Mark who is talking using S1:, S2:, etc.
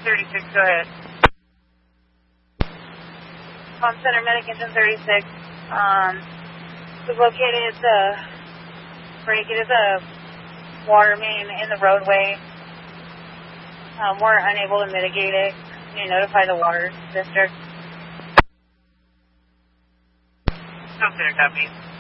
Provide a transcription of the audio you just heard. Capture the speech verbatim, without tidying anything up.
S1: thirty-six, go ahead. Palm Center Medic Engine thirty-six. Um, we've located the break. It is a water main in the roadway. Um, we're unable to mitigate it. Can you notify the water district?
S2: Palm Center, copy.